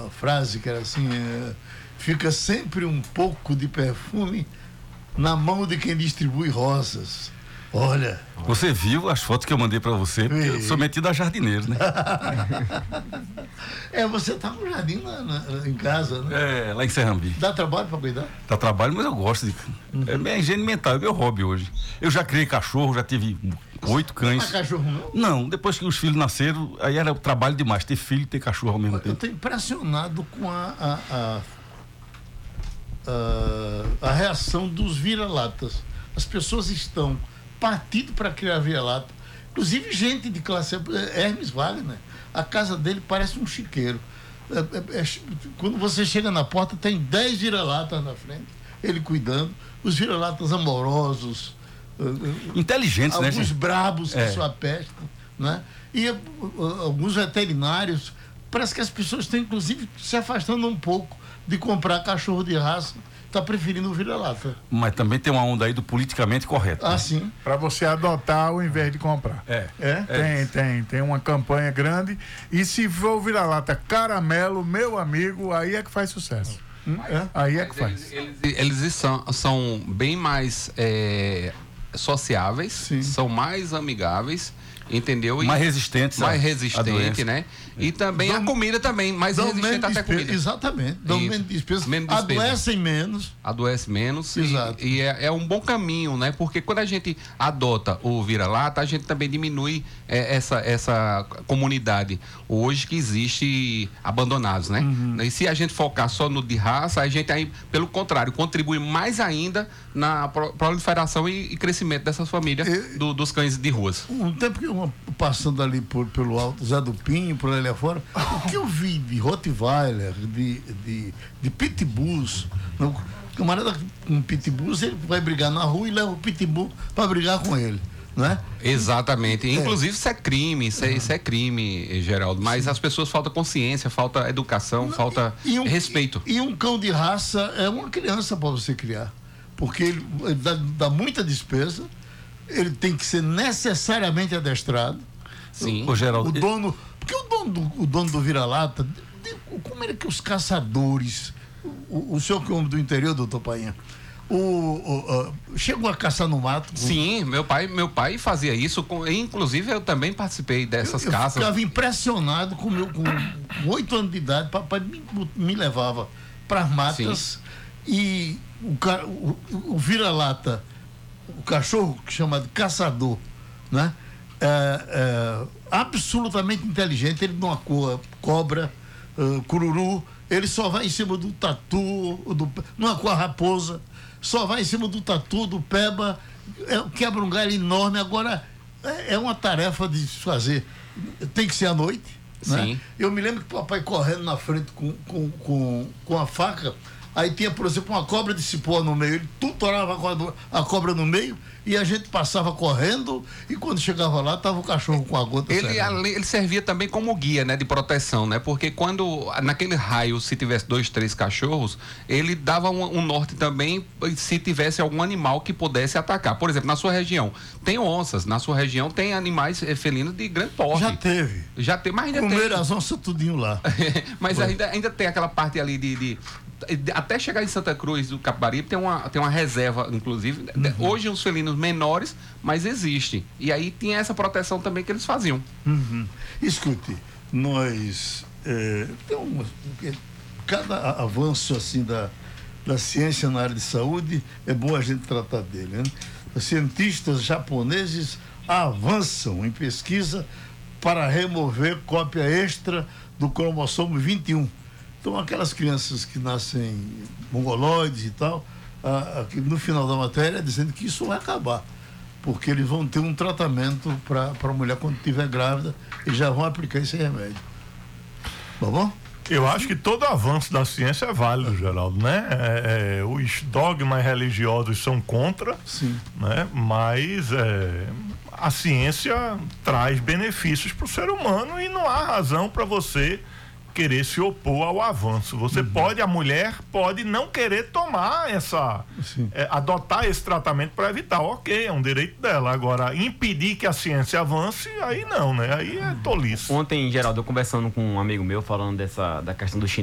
uma frase que era assim: fica sempre um pouco de perfume na mão de quem distribui rosas. Olha. Você viu as fotos que eu mandei pra você? Porque eu sou metido a jardineiro, né? Você tá com jardim em casa, né? Lá em Serrambi. Dá trabalho pra cuidar? Dá trabalho, mas eu gosto. É minha higiene mental, é meu hobby hoje. Eu já criei cachorro, já tive 8 cães. Não é cachorro não? Não, depois que os filhos nasceram, aí era trabalho demais, ter filho e ter cachorro ao mesmo tempo. Eu tô impressionado com a reação dos vira-latas. As pessoas estão partindo para criar vira-lata. Inclusive gente de classe Hermes Wagner, a casa dele parece um chiqueiro. Quando você chega na porta, tem 10 vira-latas na frente, ele cuidando, os vira-latas amorosos, inteligentes, alguns né, gente? Brabos que só apestam, né? E alguns veterinários, parece que as pessoas estão inclusive se afastando um pouco de comprar cachorro de raça. Está preferindo o vira-lata. Mas também tem uma onda aí do politicamente correto. Ah, né? sim. Para você adotar ao invés de comprar. Tem uma campanha grande. E se for o vira-lata caramelo, meu amigo, aí é que faz sucesso. Aí é que faz. Eles são bem mais sociáveis, Sim. são mais amigáveis, entendeu? Mais resistentes. Mais resistente, né? E também a comida também, mais resistente até a comida. Exatamente. Dão menos despesa. Adoecem menos. Adoece menos. Exato. E é um bom caminho, né? Porque quando a gente adota o vira-lata, a gente também diminui essa comunidade hoje que existe abandonados, né? E se a gente focar só no de raça, a gente aí, pelo contrário, contribui mais ainda na proliferação e crescimento dessas famílias dos cães de ruas. Um tempo que eu passando ali pelo Alto Zé do Pinho, por ali afora, o que eu vi de Rottweiler, de Pitbulls, o camarada com Pitbulls, ele vai brigar na rua e leva o Pitbull para brigar com ele, não é? Exatamente. Inclusive isso é crime, isso é crime, Geraldo, mas as pessoas falta consciência, falta educação, falta respeito. E um cão de raça é uma criança para você criar, porque ele dá muita despesa, ele tem que ser necessariamente adestrado. Sim. Geraldo, Porque o dono do vira-lata, como é que os caçadores, o senhor que é homem do interior, doutor Painha, chegam a caçar no mato? Sim, meu pai fazia isso, inclusive eu também participei dessas caças. Eu ficava impressionado com 8 anos de idade, papai me levava para as matas. Sim. E o vira-lata, o cachorro que chama de caçador, né? Absolutamente inteligente, ele não acoa cobra, cururu, ele só vai em cima do tatu, não acoa raposa, só vai em cima do tatu, do peba, quebra um galho enorme. Agora é uma tarefa de fazer, tem que ser à noite, né? Sim. Eu me lembro que o papai correndo na frente com a faca, aí tinha, por exemplo, uma cobra de cipó no meio, ele tutorava a cobra no meio e a gente passava correndo e quando chegava lá tava o cachorro com a gota. Ele servia também como guia, né, de proteção, né? Porque quando naquele raio, se tivesse 2, 3 cachorros, ele dava um norte também se tivesse algum animal que pudesse atacar. Por exemplo, na sua região tem onças, na sua região tem animais felinos de grande porte. Já teve, mas ainda comeram tem. as onças tudinho lá. Mas ainda tem aquela parte ali até chegar em Santa Cruz do Capibaribe tem uma reserva, inclusive. Hoje os felinos menores, mas existe. E aí tinha essa proteção também que eles faziam. Escute, nós cada avanço assim da ciência na área de saúde é bom a gente tratar dele, né? Os cientistas japoneses avançam em pesquisa para remover cópia extra do cromossomo 21. Então, aquelas crianças que nascem mongoloides e tal, aqui no final da matéria, dizendo que isso vai acabar, porque eles vão ter um tratamento para a mulher quando estiver grávida e já vão aplicar esse remédio. Tá bom? Eu acho que todo avanço da ciência é válido, Geraldo, né? Os dogmas religiosos são contra, sim, né? Mas a ciência traz benefícios para o ser humano e não há razão para você querer se opor ao avanço. Você a mulher pode não querer tomar adotar esse tratamento para evitar, ok, é um direito dela. Agora, impedir que a ciência avance, aí não, né? Aí é tolice. Ontem, Geraldo, eu conversando com um amigo meu, falando da questão do chinês.